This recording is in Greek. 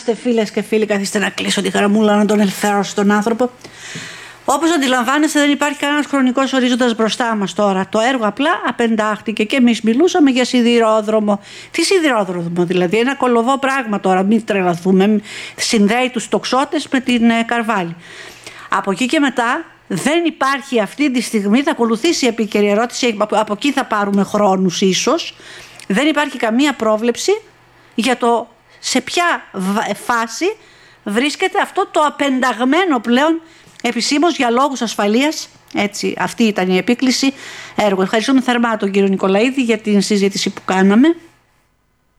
Κοιτάξτε φίλες και φίλοι, καθίστε να κλείσω τη γραμμούλα να τον ελευθερώσω τον άνθρωπο. Όπως αντιλαμβάνεστε, δεν υπάρχει κανένας χρονικός ορίζοντας μπροστά μας τώρα. Το έργο απλά απεντάχτηκε και εμείς μιλούσαμε για σιδηρόδρομο. Τι σιδηρόδρομο δηλαδή, ένα κολοβό πράγμα τώρα, μην τρελαθούμε. Συνδέει τους τοξότες με την Καρβάλη. Από εκεί και μετά δεν υπάρχει αυτή τη στιγμή, θα ακολουθήσει η επίκαιρη ερώτηση, από εκεί θα πάρουμε χρόνους ίσως. Δεν υπάρχει καμία πρόβλεψη για το σε ποια φάση βρίσκεται αυτό το απενταγμένο πλέον επισήμως για λόγους ασφαλείας, έτσι, αυτή ήταν η επίκληση έργο. Ευχαριστούμε θερμά τον κύριο Νικολαίδη για την συζήτηση που κάναμε.